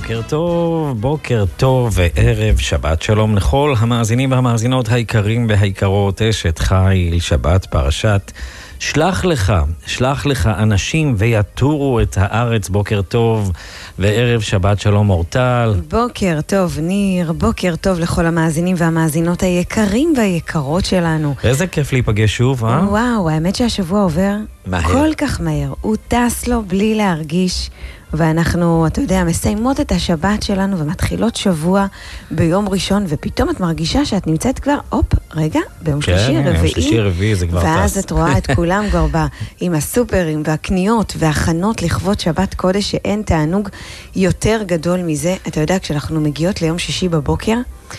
בוקר טוב וערב שבת שלום לכל המאזינים והמאזינות היקרים והיקרות. אשת חיל, שבת פרשת שלח לך אנשים ויתורו את הארץ. בוקר טוב וערב שבת שלום אורטל. בוקר טוב ניר, בוקר טוב לכל המאזינים והמאזינות היקרים והיקרות שלנו. איזה כיף להיפגש שוב, אה? וואו, האמת שהשבוע עובר מהר. כל כך מהר, הוא טס לו בלי להרגיש, ואנחנו, אתה יודע, מסיימות את השבת שלנו ומתחילות שבוע ביום ראשון, ופתאום את מרגישה שאת נמצאת כבר, רגע, ביום שלישי רביעי. יום שלישי רביעי זה כבר טס. ואז את רואה את כולם כבר עם הסופרים והקניות והכנות לכבוד שבת קודש, שאין תענוג יותר גדול מזה. אתה יודע, כשאנחנו מגיעות ליום שישי בבוקר,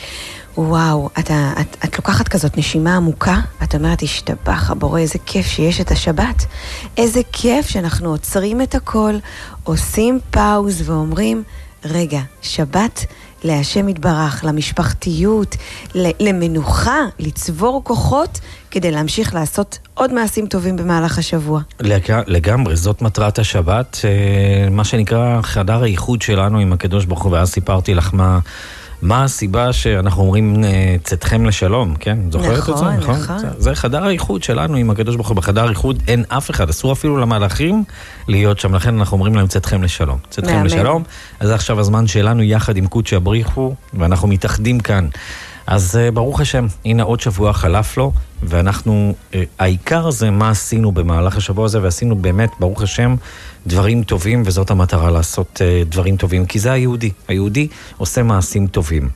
וואו, את לוקחת כזאת נשימה עמוקה, ואת אומרת, השתבח הבורא, איזה כיף שיש את השבת. איזה כיף שאנחנו עוצרים את הכל, עושים פאוז ואומרים, רגע, שבת להשם יתברך, למשפחתיות, למנוחה, לצבור כוחות, כדי להמשיך לעשות עוד מעשים טובים במהלך השבוע. לגמרי, זאת מטרת השבת, מה שנקרא חדר הייחוד שלנו עם הקדוש ברוך הוא, ואז סיפרתי לך מה הסיבה שאנחנו אומרים צאתכם לשלום, כן? זוכרת את זה? נכון. זה חדר הייחוד שלנו עם הקדוש ברוך הוא. בחדר הייחוד אין אף אחד, אסור אפילו למלאכים להיות שם, לכן אנחנו אומרים להם צאתכם לשלום. צאתכם לשלום, אז עכשיו הזמן שלנו יחד עם קודש הבריחו, ואנחנו מתאחדים כאן. אז ברוך השם, הנה עוד שבוע חלף לו, ואנחנו, העיקר זה מה עשינו במהלך השבוע הזה, ועשינו באמת, ברוך השם, דברים טובים, וזאת המטרה לעשות דברים טובים, כי זה היהודי. היהודי עושה מעשים טובים.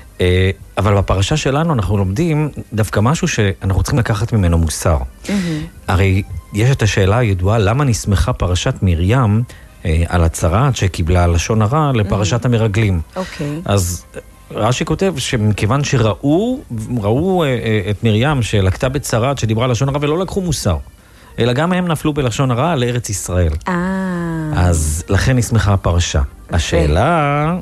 אבל בפרשה שלנו אנחנו לומדים דווקא משהו שאנחנו צריכים לקחת ממנו מוסר. הרי יש את השאלה הידועה, למה נסמכה פרשת מרים על הצרת שקיבלה לשון הרע לפרשת המרגלים? אוקיי. אז רש"י כותב שמכיוון שראו את מרים שלקתה בצרת שדיברה לשון הרע ולא לקחו מוסר, אלא גם הם נפלו בלשון הרע לארץ ישראל. אז לכן נסמכה הפרשה. השאלה,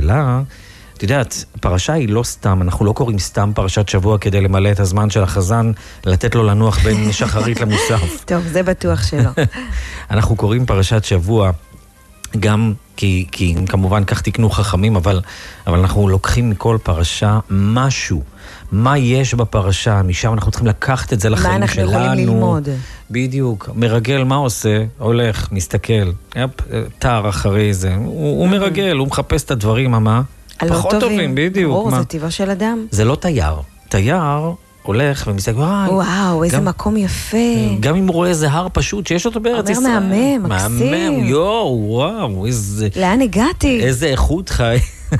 את יודעת, פרשה היא לא סתם, אנחנו לא קוראים סתם פרשת שבוע כדי למלא את הזמן של החזן, לתת לו לנוח בין שחרית למוסף. טוב, זה בטוח שלא. אנחנו קוראים פרשת שבוע גם כי כמובן כך תקנו חכמים, אבל אנחנו לוקחים מכל פרשה משהו. מה יש בפרשה? משם אנחנו צריכים לקחת את זה לחיים שלנו. מה אנחנו יכולים ללמוד? בדיוק. מרגל מה עושה? הולך, מסתכל. תאר אחרי זה. הוא מרגל, הוא מחפש את הדברים, פחות טובים, בדיוק. ברור, זה טבע של אדם. זה לא תייר. תייר הולך ומסתכל, וואו, איזה מקום יפה. גם אם הוא רואה איזה הר פשוט שיש אותו בארץ ישראל. אומר מהמם, מקסים. וואו, איזה... לאן הגעתי? איזה איכות חי.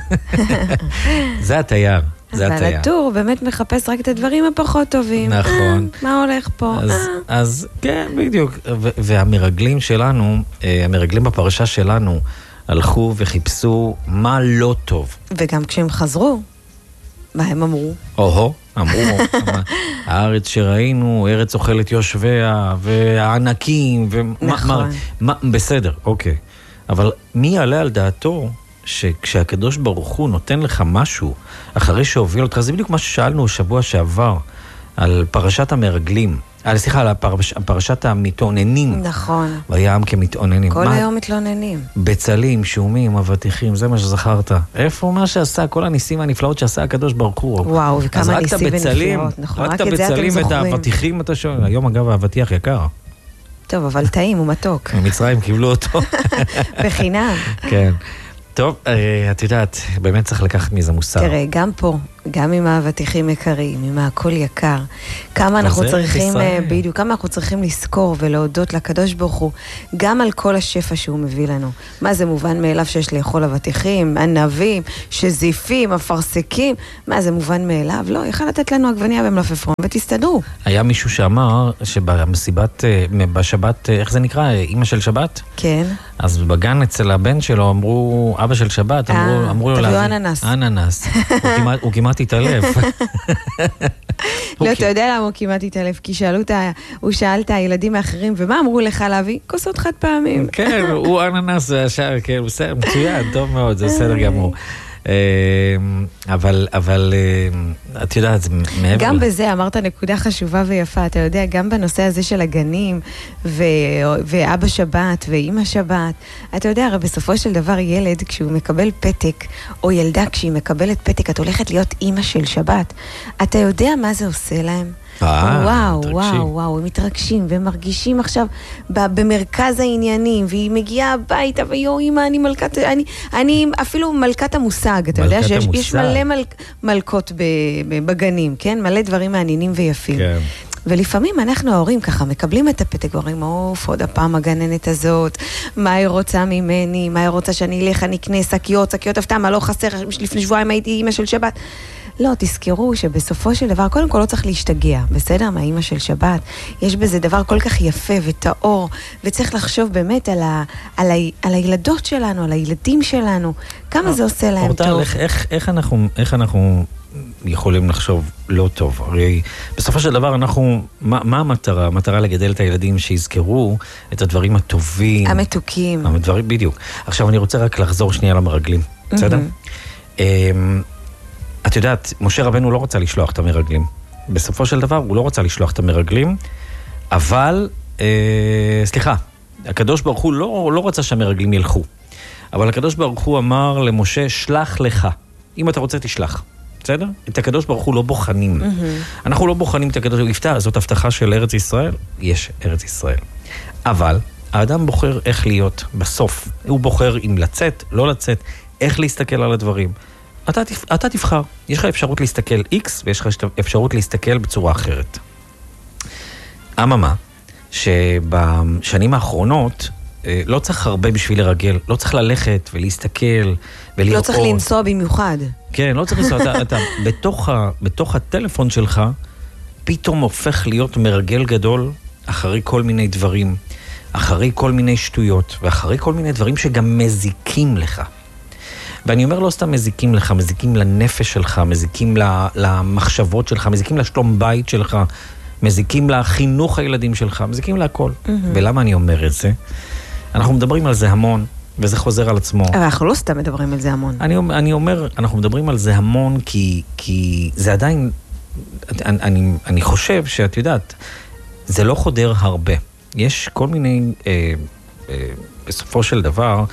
זה התייר. אבל הטור באמת מחפש רק את הדברים הפחות טובים. נכון. מה הולך פה? אז כן, בדיוק. והמרגלים שלנו, המרגלים בפרשה שלנו, הלכו וחיפשו מה לא טוב. וגם כשהם חזרו, מה הם אמרו? אמרו, הארץ שראינו, ארץ אוכלת יושביה, והענקים, נכון. בסדר, אוקיי. אבל מי יעלה על דעתו שכשהקדוש ברוך הוא נותן לך משהו, אחרי שהוביל אותך, זה בדיוק מה ששאלנו שבוע שעבר, על פרשת המרגלים, סליחה, על פרשת המתאוננים. נכון. וים כמתאוננים. כל היום מתלוננים. בצלים, שומים, אבטיחים, זה מה שזכרת. איפה מה שעשה, כל הניסים הנפלאות שעשה הקדוש ברוך הוא. וואו, וכמה ניסים ונפלאות. נכון, רק את הבצלים ואת האבטיחים אתה שואל. היום אגב האבטיח יקר. טוב, אבל טעים, הוא מתוק. במצרים קיבלו אותו. בחינם. כן. טוב, את יודעת, באמת צריך לקחת מזה מוסר. תראה, גם פה, גם עם האבטיחים יקרים, עם הכל יקר, כמה אנחנו צריכים, בדיוק, כמה אנחנו צריכים לזכור ולהודות לקדוש ברוך הוא, גם על כל השפע שהוא מביא לנו. מה זה מובן מאליו שיש לאכול אבטיחים, ענבים, שזיפים, אפרסקים, מה זה מובן מאליו? לא, יכל לתת לנו עגבניה במלפפון ותסתדרו. היה מישהו שאמר שבמסיבת, בשבת, איך זה נקרא? אמא של שבת? כן. אז בגן אצל הבן שלו אמרו, אבא של שבת, אמרו לו תביאו אננס. אננס. הוא כמעט התעלף. לא, אתה יודע למה הוא כמעט התעלף? כי הוא שאל את הילדים האחרים, ומה אמרו לך להביא? כוסות חד פעמים. כן, הוא אננס, בסדר, מצוין, טוב מאוד, זה בסדר גמור. אבל את יודעת, זה מעבר. גם בזה אמרת נקודה חשובה ויפה, אתה יודע, גם בנושא הזה של הגנים, ואבא שבת ואמא שבת, אתה יודע, הרי בסופו של דבר ילד, כשהוא מקבל פתק, או ילדה כשהיא מקבלת פתק, את הולכת להיות אמא של שבת. אתה יודע מה זה עושה להם? וואו, הם מתרגשים והם מרגישים עכשיו במרכז העניינים, והיא מגיעה הביתה ויו אמא, אני אפילו מלכת המושג, אתה יודע שיש מלא מלכות בגנים, כן? מלא דברים מעניינים ויפים. ולפעמים אנחנו ההורים ככה מקבלים את הפתק ואומרים, עוד הפעם הגננת הזאת, מה היא רוצה ממני, מה היא רוצה שאני אלך, אני אקנה שקיות הפתעה, מה לא חסר, לפני שבועיים הייתי אמא של שבת. לא, תזכרו שבסופו של דבר, קודם כל לא צריך להשתגע, בסדר? מהאמא של שבת. יש בזה דבר כל כך יפה וטהור, וצריך לחשוב באמת על הילדות שלנו, על הילדים שלנו, כמה זה עושה להם טוב. איך אנחנו יכולים לחשוב לא טוב? הרי בסופו של דבר מה המטרה? המטרה לגדל את הילדים שיזכרו את הדברים הטובים. המתוקים. הדברים, בדיוק. עכשיו אני רוצה רק לחזור שנייה למרגלים, בסדר? את יודעת, משה רבנו לא רצה לשלוח את המרגלים. בסופו של דבר הוא לא רצה לשלוח את המרגלים, אבל, הקדוש ברוך הוא לא רצה שהמרגלים ילכו. אבל הקדוש ברוך הוא אמר למשה, שלח לך. אם אתה רוצה, תשלח. בסדר? את הקדוש ברוך הוא לא בוחנים. אנחנו לא בוחנים את הקדוש ברוך הוא. זאת הבטחה של ארץ ישראל? יש ארץ ישראל. אבל האדם בוחר איך להיות בסוף. הוא בוחר אם לצאת, לא לצאת, איך להסתכל על הדברים. אתה תבחר. יש לך אפשרות להסתכל X, ויש לך אפשרות להסתכל בצורה אחרת. אממה, שבשנים האחרונות, לא צריך הרבה בשביל לרגל, לא צריך ללכת ולהסתכל ולראות. לא צריך לנסוע במיוחד. כן, לא צריך לנסוע. אתה בתוך הטלפון שלך, פתאום הופך להיות מרגל גדול, אחרי כל מיני דברים, אחרי כל מיני שטויות, ואחרי כל מיני דברים שגם מזיקים לך. ואני אומר, לא סתם מזיקים לך, מזיקים לנפש שלך, מזיקים למחשבות שלך, מזיקים לשלום בית שלך, מזיקים לחינוך הילדים שלך, מזיקים להכל. ולמה אני אומר את זה? אנחנו מדברים על זה המון, וזה חוזר על עצמו. אבל אנחנו לא סתם מדברים על זה המון. אני אומר, אנחנו מדברים על זה המון, כי זה עדיין, אני חושב שאת יודעת, זה לא חודר הרבה. יש כל מיני, בסופו של דבר,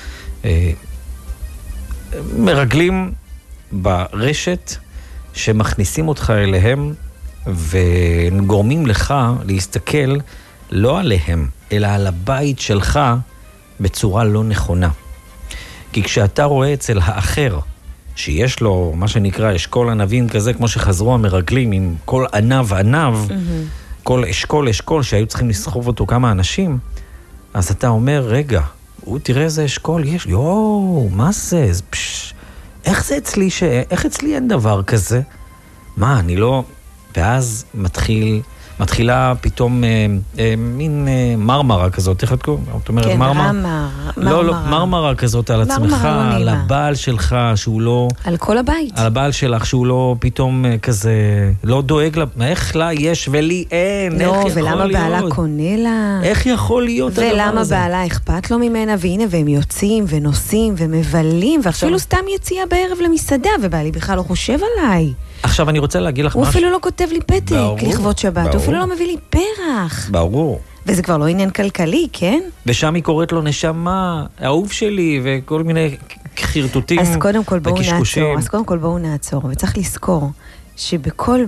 מרגלים ברשת שמכניסים אותך אליהם וגורמים לך להסתכל לא עליהם, אלא על הבית שלך בצורה לא נכונה. כי כשאתה רואה אצל האחר, שיש לו מה שנקרא אשכול ענבים כזה, כמו שחזרו המרגלים עם כל ענב, כל אשכול שהיו צריכים לסחוב אותו כמה אנשים, אז אתה אומר, רגע, תראה איזה אשכול יש, מה זה? איך זה אצלי איך אצלי אין דבר כזה? מה, אני לא... ואז מתחילה פתאום מין מרמרה כזאת, איך את קוראים? כן, מרמרה. לא, מרמרה כזאת על עצמך, על הבעל שלך, שהוא לא... על כל הבית. על הבעל שלך, שהוא לא פתאום כזה, לא דואג לה, איך לה יש ולי אין, לא, ולמה בעלה קונה לה? איך יכול להיות הדבר הזה? ולמה בעלה אכפת לו ממנה, והנה, והם יוצאים ונוסעים ומבלים, ואפילו סתם יציאה בערב למסעדה, ובעלי בכלל לא חושב עליי. עכשיו אני רוצה להגיד לך משהו. הוא אפילו לא כותב לי פתק לכבוד שבת, הוא אפילו לא מביא לי פרח. ברור. וזה כבר לא עניין כלכלי, כן? ושם היא קוראת לו נשמה, האהוב שלי, וכל מיני חרטוטים וקשקושים. אז קודם כל בואו נעצור, וצריך לזכור שבכל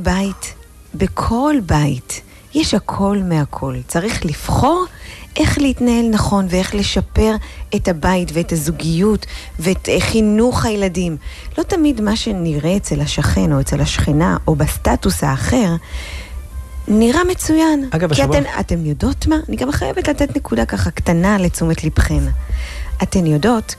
בית, יש הכל מהכל. צריך לבחור איך להתנהל נכון ואיך לשפר את הבית ואת הזוגיות ואת חינוך הילדים. לא תמיד מה שנראה אצל השכן או אצל השכנה או בסטטוס האחר נראה מצוין. אגב, כי אתם יודעות מה? אני גם חייבת לתת נקודה ככה קטנה לתשומת לבכן. אתן יודעות,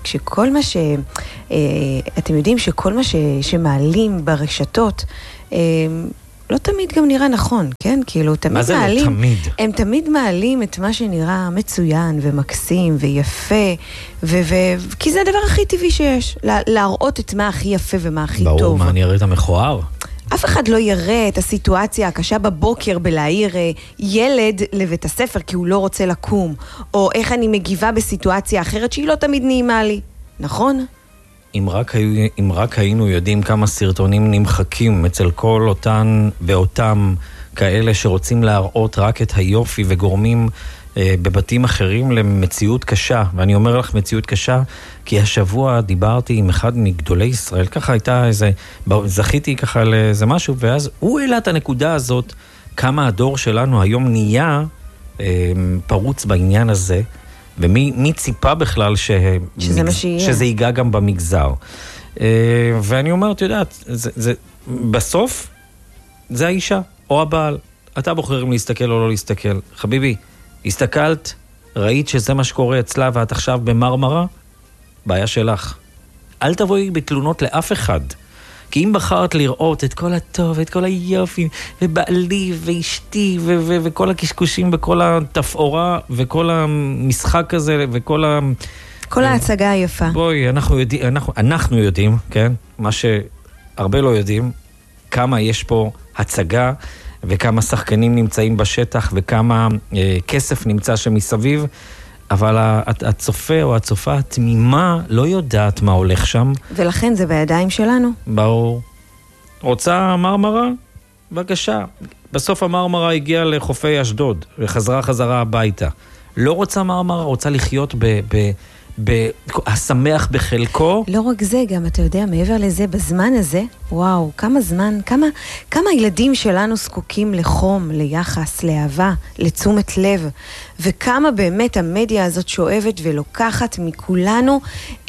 אתם יודעים שכל מה שמעלים ברשתות, לא תמיד גם נראה נכון, כן? כאילו, תמיד מעלים... מה זה לא תמיד? הם תמיד מעלים את מה שנראה מצוין ומקסים ויפה, כי זה הדבר הכי טבעי שיש, להראות את מה הכי יפה ומה הכי טוב. ברור, מה, אני אראה את המכוער? אף אחד לא יראה את הסיטואציה הקשה בבוקר בלהעיר ילד לבית הספר כי הוא לא רוצה לקום, או איך אני מגיבה בסיטואציה אחרת שהיא לא תמיד נעימה לי, נכון? אם רק היינו יודעים כמה סרטונים נמחקים אצל כל אותן ואותם כאלה שרוצים להראות רק את היופי וגורמים בבתים אחרים למציאות קשה. ואני אומר לך מציאות קשה, כי השבוע דיברתי עם אחד מגדולי ישראל, ככה הייתה זכיתי ככה לאיזה משהו, ואז הוא העלה את הנקודה הזאת, כמה הדור שלנו היום נהיה פרוץ בעניין הזה, ומי ציפה בכלל שזה ייגע גם במגזר. ואני אומר, אתה יודעת, בסוף זה האישה או הבעל. אתה בוחר אם להסתכל או לא להסתכל. חביבי, הסתכלת, ראית שזה מה שקורה אצלה ואת עכשיו במרמרה? בעיה שלך. אל תבואי בתלונות לאף אחד. כי אם בחרת לראות את כל הטוב, את כל היופי, ובעלי ואשתי, וכל הקשקושים וכל התפאורה, וכל המשחק הזה, וכל כל ההצגה היפה. בואי, אנחנו יודעים, כן? מה שהרבה לא יודעים, כמה יש פה הצגה, וכמה שחקנים נמצאים בשטח, וכמה כסף נמצא שמסביב, אבל הצופה או הצופה התמימה לא יודעת מה הולך שם. ולכן זה בידיים שלנו. ברור. רוצה מרמרה? בבקשה. בסוף המרמרה הגיעה לחופי אשדוד, וחזרה חזרה הביתה. לא רוצה מרמרה, רוצה לחיות השמח בחלקו. לא רק זה, גם אתה יודע, מעבר לזה, בזמן הזה, וואו, כמה זמן, כמה ילדים שלנו זקוקים לחום, ליחס, לאהבה, לתשומת לב, וכמה באמת המדיה הזאת שואבת ולוקחת מכולנו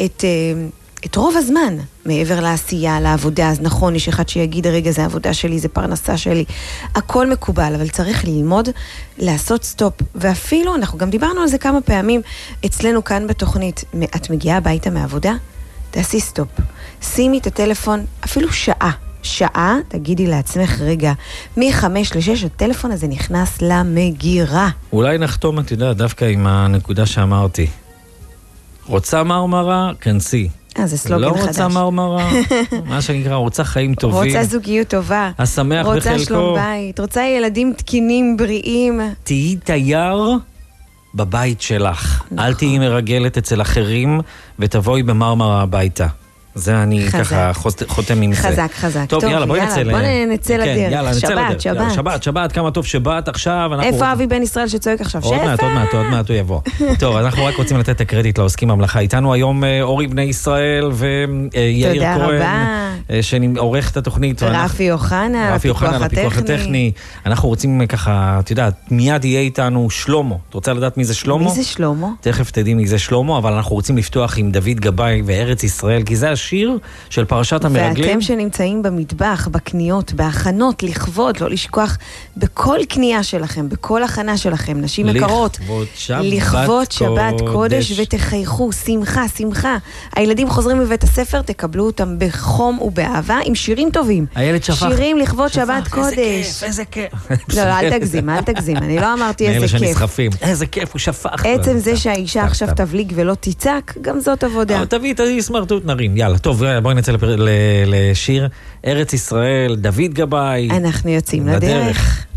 את רוב הזמן, מעבר לעשייה, לעבודה. אז נכון, יש אחד שיגיד, רגע, זה עבודה שלי, זה פרנסה שלי. הכל מקובל, אבל צריך ללמוד, לעשות סטופ. ואפילו, אנחנו גם דיברנו על זה כמה פעמים, אצלנו כאן בתוכנית, את מגיעה הביתה מעבודה? תעשי סטופ. שימי את הטלפון, אפילו שעה, תגידי לעצמך, רגע, מ-5 ל-6, הטלפון הזה נכנס למגירה. אולי נחתום, את יודעת, דווקא עם הנקודה שאמרתי. רוצה מרמרה? כנסי. זה סלוגן חדש. לא רוצה מרמרה, מה שנקרא, רוצה חיים טובים. רוצה זוגיות טובה. השמח בחלקו. רוצה שלום בית, רוצה ילדים תקינים, בריאים. תהי תייר בבית שלך. נכון. אל תהי מרגלת אצל אחרים, ותבואי במרמרה הביתה. זה אני ככה חותם עם זה. חזק. טוב, יאללה, בואי נצא לדרך. שבת, כמה טוב שבת עכשיו. איפה אבי בן ישראל שצועק עכשיו? עוד מעט הוא יבוא. טוב, אנחנו רק רוצים לתת את הקרדיט לעוסקים במלאכה. איתנו היום אורי בני ישראל ויאיר כהן, שעורך את התוכנית. רפי אוחנה, הפיקוח הטכני. אנחנו רוצים ככה, את יודעת, מיד יהיה איתנו שלמה. את רוצה לדעת מי זה שלמה? מי זה שלמה? תכף תדעי מי זה שלמה, אבל אנחנו רוצים לפתוח עם דוד גבאי וארץ ישראל, כי זה השיר של פרשת המרגלים. ואתם שנמצאים במטבח, בקניות, בהכנות, לכבוד, לא לשכוח בכל קנייה שלכם, בכל הכנה שלכם, נשים יקרות, לכבוד שבת קודש ותחייכו, שמחה. הילדים חוזרים מבית הספר, תקבלו אותם בחום ובאהבה, עם שירים טובים. הילד שפך. שירים לכבוד שבת קודש. איזה כיף. לא, אל תגזים, אני לא אמרתי איזה כיף. מאלה שנסחפים, איזה כיף, הוא שפך. עצם זה שהאישה עכשיו תבליג ולא תצעק, גם זאת עבודה. תביא סמרטוט נרים. יאללה, טוב, בואי נצא לשיר ארץ ישראל, דוד גבאי. אנחנו יוצאים לדרך.